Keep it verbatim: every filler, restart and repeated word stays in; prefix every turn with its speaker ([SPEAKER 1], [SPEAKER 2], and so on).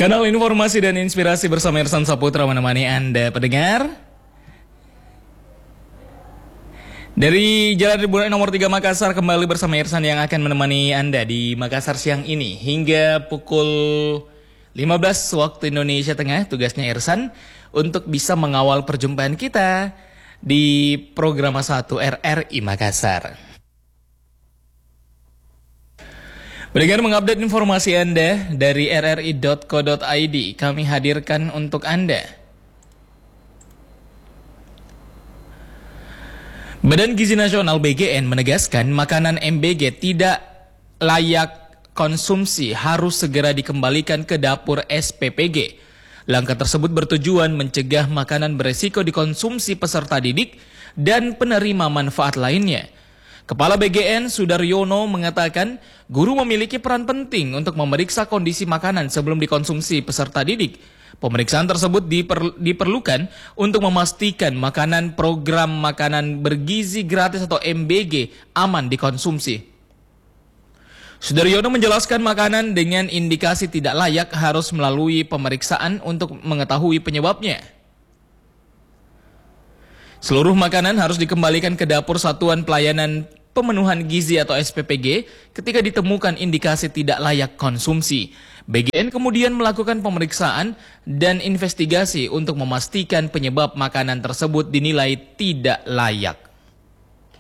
[SPEAKER 1] Kanal informasi dan inspirasi bersama Irsan Saputra menemani Anda pendengar. Dari Jalan Ribuan nomor tiga Makassar kembali bersama Irsan yang akan menemani Anda di Makassar siang ini hingga pukul lima belas waktu Indonesia Tengah. Tugasnya Irsan untuk bisa mengawal perjumpaan kita di program satu R R I Makassar. Pendengar, mengupdate informasi Anda dari r r i dot co dot i d kami hadirkan untuk Anda. Badan Gizi Nasional B G N menegaskan makanan M B G tidak layak konsumsi harus segera dikembalikan ke dapur S P P G. Langkah tersebut bertujuan mencegah makanan beresiko dikonsumsi peserta didik dan penerima manfaat lainnya. Kepala B G N Sudaryono mengatakan guru memiliki peran penting untuk memeriksa kondisi makanan sebelum dikonsumsi peserta didik. Pemeriksaan tersebut diper, diperlukan untuk memastikan makanan program makanan bergizi gratis atau M B G aman dikonsumsi. Sudaryono menjelaskan makanan dengan indikasi tidak layak harus melalui pemeriksaan untuk mengetahui penyebabnya. Seluruh makanan harus dikembalikan ke dapur Satuan Pelayanan Pemenuhan Gizi atau S P P G ketika ditemukan indikasi tidak layak konsumsi. B G N kemudian melakukan pemeriksaan dan investigasi untuk memastikan penyebab makanan tersebut dinilai tidak layak.